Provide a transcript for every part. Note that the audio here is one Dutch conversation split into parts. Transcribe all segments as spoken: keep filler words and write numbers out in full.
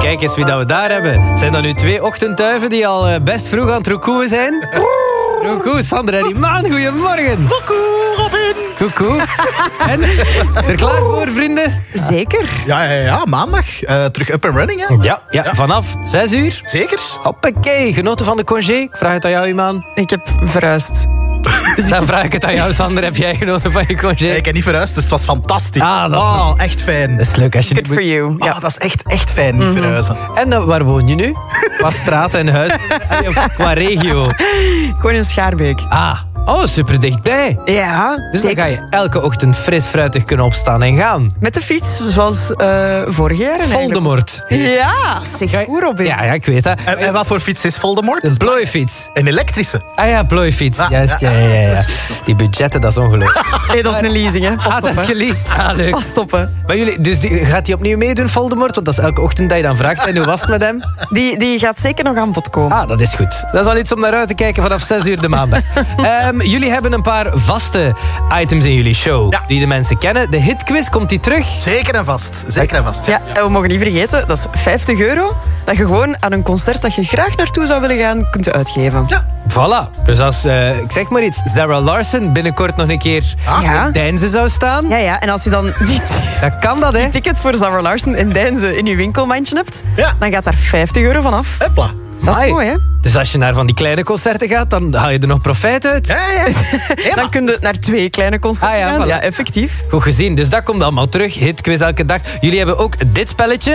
Kijk eens wie dat we daar hebben. Zijn dat nu twee ochtendtuiven die al uh, best vroeg aan het roekoeën zijn? Roekoe, Sander en Imaan, goedemorgen. Roekoe, Robin. Roekoe. En, er klaar voor, vrienden? Zeker. Ja, ja, ja, maandag. Uh, terug up and running, hè? Ja, ja, ja, vanaf zes uur. Zeker. Hoppakee, genoten van de congé? Ik vraag het aan jou, Imaan. Ik heb verhuisd. Dan vraag ik het aan jou, Sander. Heb jij genoten van je congé? Nee, ik heb niet verhuisd, dus het was fantastisch. Ah, dat is oh, echt fijn. Dat is leuk als je... Good for you. Oh, Ja. dat is echt, echt fijn, niet Mm-hmm. verhuizen. En uh, waar woon je nu? Qua straat en huis? Allee, of qua regio? Gewoon in Schaarbeek. Ah, oh, super dichtbij. Ja, Dus zeker. dan ga je elke ochtend fris fruitig kunnen opstaan en gaan. Met de fiets, zoals uh, vorig jaar. eigenlijk. Voldemort. Ja, zeg Ga je- goed, Robin. Ja, ja, ik weet dat. En, en wat voor fiets is Voldemort? Een plooifiets. Een elektrische. Ah ja, plooifiets. Ah, Juist, ja, ja, ja, ja, ja. Die budgetten, dat is ongelooflijk. Nee, dat is een leasing, hè. Pas Ah, op, dat is hè. geleased. Ah, leuk. Pas op, hè. Maar jullie, dus die, gaat hij opnieuw meedoen, Voldemort? Want dat is elke ochtend dat je dan vraagt. En hoe was het met hem? Die, die gaat zeker nog aan bod komen. Ah, dat is goed. Dat is al iets om naar uit te kijken vanaf zes uur de maandag. um, jullie hebben een paar vaste items in jullie show. Ja. Die de mensen kennen. De hitquiz, komt die terug? Zeker en vast. Zeker en vast. Ja, en we mogen niet vergeten, dat is vijftig euro dat je gewoon aan een concert dat je graag naartoe zou willen gaan, kunt uitgeven. Ja. Voilà. Dus als, uh, ik zeg maar iets, Sarah Larson binnenkort nog een keer Ah, Ja. in Deinzen zou staan, Ja, ja, en als je dan die, dan kan dat, hè? die tickets voor Sarah Larson in Deinzen in je winkelmandje hebt, Ja. dan gaat daar vijftig euro van af. Hopla. Dat is Amai. mooi, hè? Dus als je naar van die kleine concerten gaat, dan haal je er nog profijt uit. Ja, ja. Ja, Dan kun je naar twee kleine concerten Ah, ja, gaan. voilà. Ja, effectief. Goed gezien, dus dat komt allemaal terug. Hitquiz elke dag. Jullie hebben ook dit spelletje.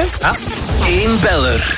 Eén beller.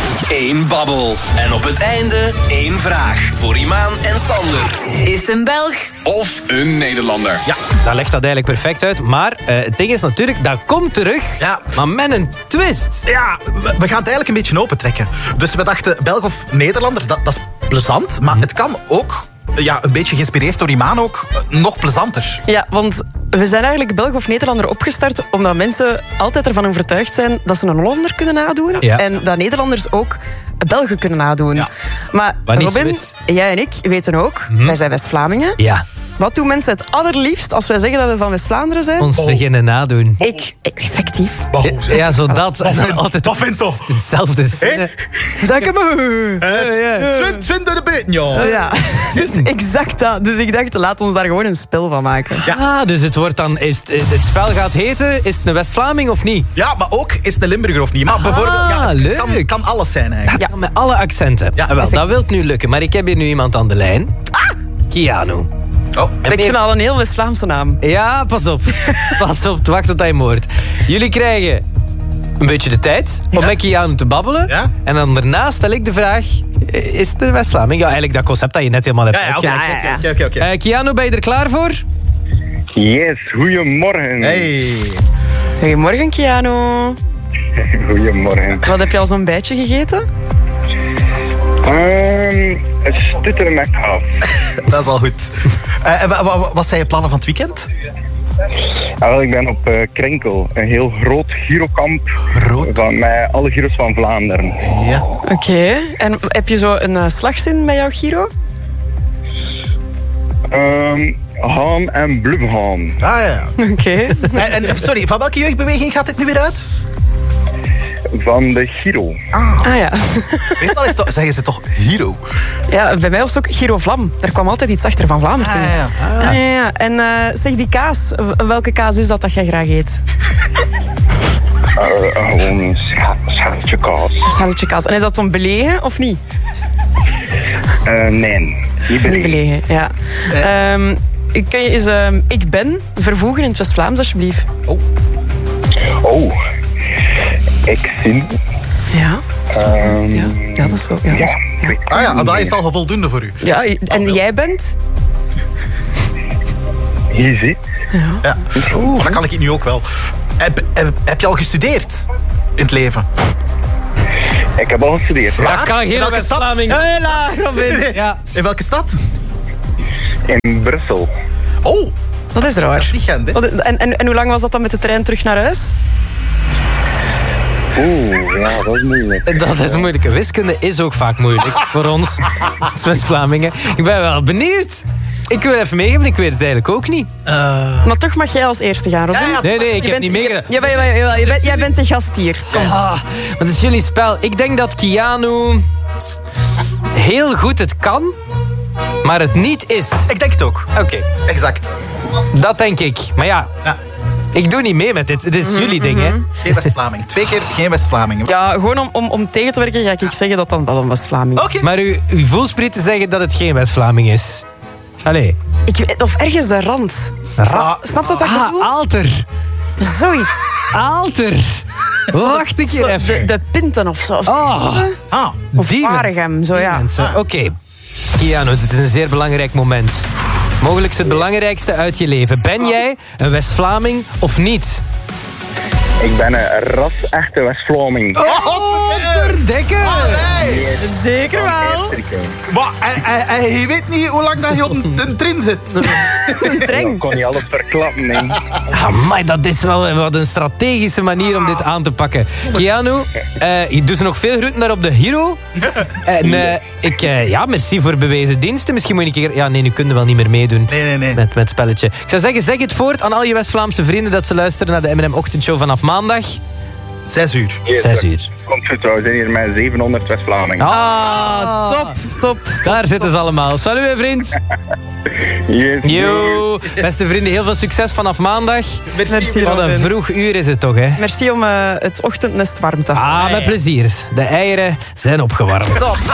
Eén babbel. En op het einde één vraag. Voor Imaan en Sander. Is het een Belg? Of een Nederlander. Ja, dat legt dat eigenlijk perfect uit. Maar uh, het ding is natuurlijk, dat komt terug. Ja. Maar met een twist. Ja, we we gaan het eigenlijk een beetje opentrekken. Dus we dachten, Belg of Nederlander, dat, dat is plezant. Maar het kan ook, ja, een beetje geïnspireerd door Imaan ook, eh, nog plezanter. Ja, want we zijn eigenlijk Belg of Nederlander opgestart omdat mensen altijd ervan overtuigd zijn dat ze een Hollander kunnen nadoen. Ja. En dat Nederlanders ook Belgen kunnen nadoen. Ja. Maar Wat niet Robin, zo is. jij en ik weten ook, wij zijn West-Vlamingen. Ja, Wat doen mensen het allerliefst als wij zeggen dat we van West-Vlaanderen zijn? ons Oh. beginnen nadoen. Ik, ik, effectief. Wow, Ja, ja, zo dat. Wat vind- Altijd wat vind je? dezelfde zinnen. Zeg me. Het Twin- twintig de bit, ja. Ja, dus exact dat. Dus ik dacht, laat ons daar gewoon een spel van maken. Ah, dus het wordt dan, is het, het spel gaat heten, is het een West-Vlaming of niet? Ja, maar ook is het een Limburger of niet. Maar bijvoorbeeld, ja, het, het kan, leuk. kan alles zijn eigenlijk. Ja. Met alle accenten. Ja, Ah, wel, dat wil nu lukken, maar ik heb hier nu iemand aan de lijn. Ah! Keanu. Oh. En Ik meer- vind al een heel West-Vlaamse naam. Ja, pas op. Pas op, wacht tot hij moord. Jullie krijgen een beetje de tijd om Ja. met Keanu te babbelen. Ja. En dan daarna stel ik de vraag, is het een West-Vlaming? Ja, eigenlijk dat concept dat je net helemaal hebt Ja, ja, oké, uitgelegd. oké, oké, oké. Eh, Keanu, ben je er klaar voor? Yes, goedemorgen. Hey. Goedemorgen, Keanu. Goedemorgen. Wat heb je al zo'n bijtje gegeten? Um, stutter met af. Dat is al goed. Eh, en wa- wa- wat zijn je plannen van het weekend? Ah, wel, ik ben op eh, Krenkel, een heel groot girokamp Groot? van mij, alle giro's van Vlaanderen. Ja. Oké. En heb je zo een uh, slagzin bij jouw Giro? Um, Haan en Blumhaan. Ah ja. Oké. En, en, sorry, van welke jeugdbeweging gaat dit nu weer uit? Van de Giro. Ah ja. Meestal is toch, zeggen ze toch Hero? Ja, bij mij was het ook Giro Vlam. Daar kwam altijd iets achter van Vlaanderen. Ah, ja, ja. Ja, ja, ja. En uh, zeg die kaas. W- Welke kaas is dat dat jij graag eet? Uh, gewoon een scha schaaltje kaas. Schaaltje kaas. En is dat zo'n belegen of niet? Uh, nee, niet Niet belegen. belegen, ja. Um, kun je eens um, ik ben vervoegen in het West-Vlaams, alsjeblieft? Oh, ik zie. Ja. Um, Ja, ja, dat is wel... Ja, dat is- ja. ja. Ah ja, dat is al voldoende voor u. Ja, en jij bent? Hier zit. Ja. Oeh, dat kan ik nu ook wel. Heb, heb, heb je al gestudeerd in het leven? Ik heb al gestudeerd. Dat kan geen Welke stad? West-Vlaming. Hela, Robin. Ja. In welke stad? In Brussel. Oh, Dat is dat raar. is niet Gent, hè? Wat- En, en, en hoe lang was dat dan met de trein terug naar huis? Oeh, ja, dat is moeilijk. Dat is moeilijk. Wiskunde is ook vaak moeilijk voor ons als West-Vlamingen. Ik ben wel benieuwd. Ik wil even meegeven, ik weet het eigenlijk ook niet. Uh, Maar toch mag jij als eerste gaan, Robin. Ja, ja. Nee, nee, ik Je heb bent- niet meegedaan. Jawel, jawel, jawel, je bent- Jij bent de gast hier. Kom. Ah, maar het is jullie spel. Ik denk dat Keanu heel goed het kan, maar het niet is. ik denk het ook. Oké, Exact. dat denk ik. Maar ja, Ja. ik doe niet mee met dit. Dit is jullie ding, hè. Geen West-Vlaming. Twee keer geen West-Vlaming. Oké. Ja, gewoon om, om, om tegen te werken ga ik zeggen dat dan wel een West-Vlaming is. Maar uw, uw voelsprieten zeggen dat het geen West-Vlaming is. Allee. Ik weet- Of ergens de rand. Ah, Snap dat dat ik Ah, bedoel? Alter. Zoiets. Alter. Wacht een Zo, keer de, even. de Pinten of zo. Oh, ah. Of die Waregem, zo die ja. mensen. Oké. Keanu, dit is een zeer belangrijk moment. Mogelijk het belangrijkste uit je leven. Ben jij een West-Vlaming of niet? Ik ben een ras-echte West-Vlaming. Oh, verdikke! Zeker wel. Maar hij, hij, hij weet niet hoe lang dat je op de trin zit. Een Ik treng. kon niet alles verklappen. Nee. Amai, dat is wel wat een strategische manier om dit aan te pakken. Keanu, eh je doet nog veel groeten daar op de Hero. En eh, ik, eh, ja, merci voor bewezen diensten. Misschien moet je een keer... Ja, nee, nu kunnen we wel niet meer meedoen. Nee, nee, nee. Met, met het spelletje. Ik zou zeggen, zeg het voort aan al je West-Vlaamse vrienden dat ze luisteren naar de M en M Ochtendshow vanaf maandag. Zes uur. Zes uur. Komt goed, we zijn hier met zevenhonderd West-Vlamingen. Ah, Top, top. daar zitten ze allemaal. Salut, hè, vriend. Yes. Yo. Beste vrienden, heel veel succes vanaf maandag. Merci, Wat een Robin. vroeg uur is het toch, hè? Merci om eh, het ochtendnest warm te houden. Ah, met plezier. De eieren zijn opgewarmd. Top.